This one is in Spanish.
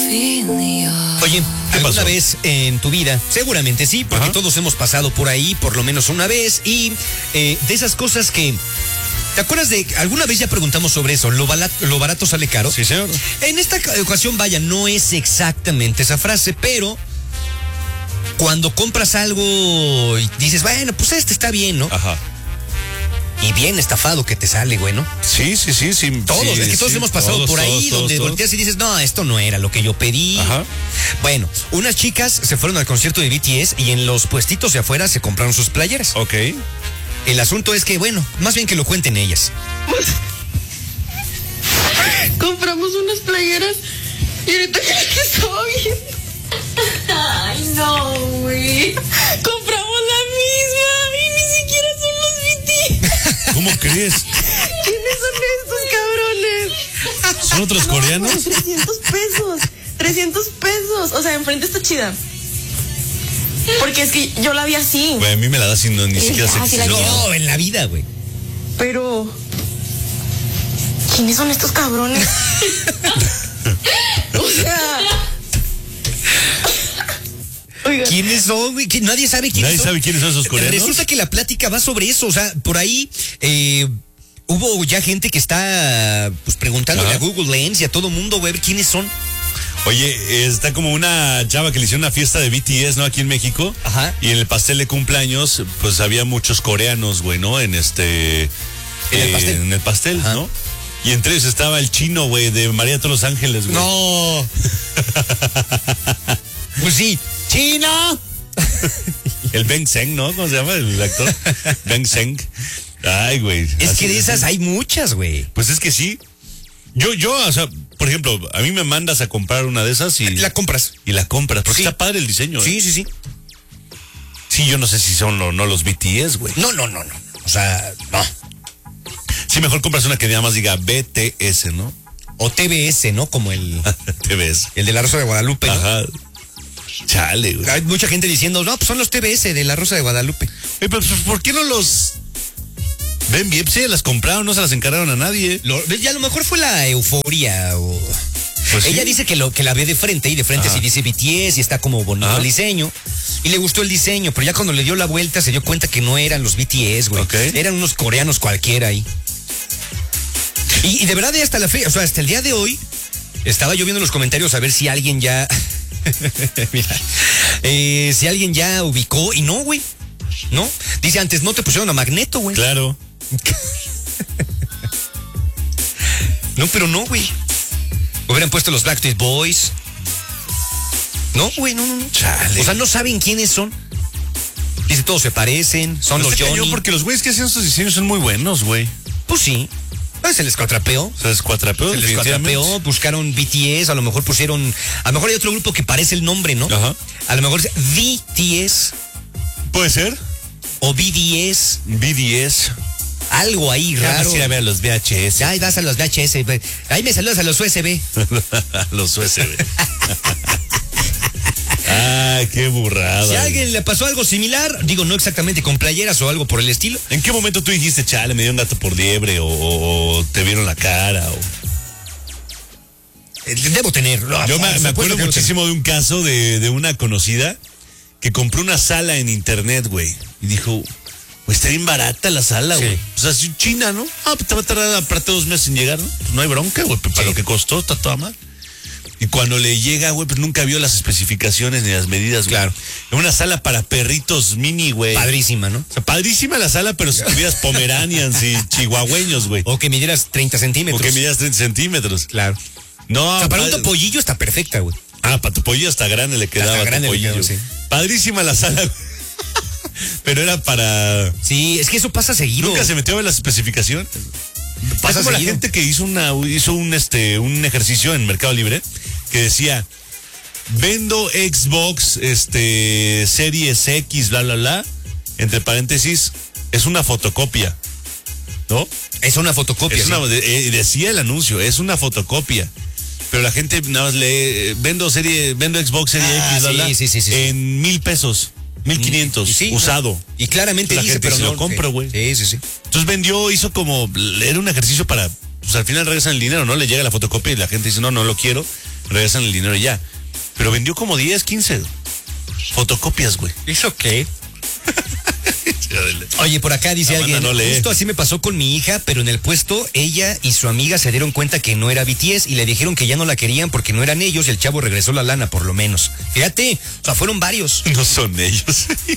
Oye, ¿alguna vez en tu vida? Seguramente sí, porque todos hemos pasado por ahí por lo menos una vez. Y de esas cosas que... ¿Te acuerdas de, alguna vez ya preguntamos sobre eso, lo barato sale caro? Sí, señor. En esta ocasión, vaya, no es exactamente esa frase, pero cuando compras algo y dices, bueno, pues este está bien, ¿no? Ajá. Y bien estafado que te sale, güey, ¿no? Sí. Todos, sí, es que todos hemos pasado por ahí, donde volteas y dices, no, esto no era lo que yo pedí. Ajá. Bueno, unas chicas se fueron al concierto de BTS y en los puestitos de afuera se compraron sus playeras. Ok. El asunto es que, bueno, más bien que lo cuenten ellas. Compramos unas playeras y ahorita que estaba viendo. Ay, no, güey. Compramos la misma y ni siquiera son los BTS. ¿Cómo crees? ¿Quiénes son estos cabrones? ¿Son otros coreanos? Güey, 300 pesos. 300 pesos. O sea, enfrente está chida. Porque es que yo la vi así. Güey, a mí me la da sin ni siquiera sé sí qué la es. No, en la vida, güey. Pero... ¿quiénes son estos cabrones? O sea... Oiga. ¿Quiénes son, güey? Nadie sabe quiénes Nadie son. sabe quiénes son esos coreanos. Resulta que la plática va sobre eso. O sea, por ahí hubo ya gente que está pues preguntándole a Google Lens y a todo mundo, güey, a ver quiénes son. Oye, está como una chava que le hicieron una fiesta de BTS, ¿no? Aquí en México. Ajá. Y en el pastel de cumpleaños, pues había muchos coreanos, güey, ¿no? En el pastel. En el pastel, ajá, ¿no? Y entre ellos estaba el chino, güey, de María de todos los Ángeles, güey. No. Pues sí. ¡Chino! El Ben Zeng, ¿no? ¿Cómo se llama el actor? Ben Zeng. Ay, güey. Es que de esas hay muchas, güey. Pues es que sí. Yo, o sea, por ejemplo, a mí me mandas a comprar una de esas y... La compras. Y la compras, porque Sí. está padre el diseño. Sí, sí, sí. Sí, yo no sé si son o no los BTS, güey. No. O sea, no. Sí, mejor compras una que nada más diga BTS, ¿no? O TBS, ¿no? Como el TBS. de la Rosa de Guadalupe, ¿no? Ajá. Chale, güey. Hay mucha gente diciendo, no, pues son los TBS de la Rosa de Guadalupe. Pero ¿por qué no los ven bien? Sí, las compraron, no se las encargaron a nadie. Y a lo mejor fue la euforia o... Pues ella sí. dice que la ve de frente y de frente sí dice BTS y está como bonito el diseño. Y le gustó el diseño, pero ya cuando le dio la vuelta se dio cuenta que no eran los BTS, güey. Okay. Eran unos coreanos cualquiera ahí. Y de verdad hasta la fecha, o sea, hasta el día de hoy, estaba yo viendo en los comentarios a ver si alguien ya... Mira, si alguien ya ubicó y no, güey. ¿No? Dice antes, no te pusieron a Magneto, güey. Claro. No, pero no, güey. Hubieran puesto los Backstreet Boys. No, güey, no. Chale. O sea, no saben quiénes son. Dice, todos se parecen, son los Johnny. Porque los güeyes que hacen estos diseños son muy buenos, güey. Pues sí. Se les cuatrapeó. Se les cuatrapeó. Se les cuatrapeó, buscaron BTS, a lo mejor pusieron... A lo mejor hay otro grupo que parece el nombre, ¿no? Ajá. A lo mejor es BTS ¿Puede ser? o BDS. BDS. Algo ahí Ya raro. vas a ir a ver a los VHS. Ahí vas a los VHS. Ahí me saludas a los USB. Los USB. Ah, qué burrada. Si a alguien le pasó algo similar, digo, no exactamente con playeras o algo por el estilo. ¿En qué momento tú dijiste, chale, me dio un gato por liebre o te vieron la cara? Debo tener. Yo me acuerdo muchísimo de un caso de una conocida que compró una sala en internet, güey. Y dijo, pues está bien barata la sala, güey. Sí. Pues así China, ¿no? Ah, pues te va a tardar aparte 2 meses en llegar, ¿no? Pues no hay bronca, güey. Para lo que costó, está toda mal. Y cuando le llega, güey, pues nunca vio las especificaciones ni las medidas, güey. Claro. Es una sala para perritos mini, güey. Padrísima, ¿no? O sea, padrísima la sala, pero si tuvieras pomeranians y chihuahueños, güey. O que midieras 30 centímetros. O que midieras 30 centímetros. Claro. No, O sea, para un topollillo está perfecta, güey. Ah, para tu pollillo hasta grande le quedaba. Hasta grande le topollillo. quedaba, sí. Padrísima la sala, güey. Pero era para... Sí, es que eso pasa seguido. Nunca se metió a ver las especificaciones. Pasa Es como la seguido. gente que hizo un ejercicio en Mercado Libre que decía, vendo Xbox Series X, bla, bla, bla, entre paréntesis, es una fotocopia, ¿no? Es una fotocopia. Es sí. decía el anuncio, es una fotocopia. Pero la gente nada más lee, vendo Xbox Series X, bla, bla, sí. en $1,000, 1,500, Sí, usado. Y claramente La dice, gente pero se no. lo compra, güey. Sí. Entonces hizo como, era un ejercicio para, pues al final regresan el dinero, ¿no? Le llega la fotocopia y la gente dice, no lo quiero. regresan el dinero y ya. Pero vendió como 10, 15 fotocopias, güey. ¿Eso qué? Oye, por acá dice alguien, justo así me pasó con mi hija, pero en el puesto ella y su amiga se dieron cuenta que no era BTS y le dijeron que ya no la querían porque no eran ellos y el chavo regresó la lana por lo menos. Fíjate, o sea, fueron varios. No son ellos.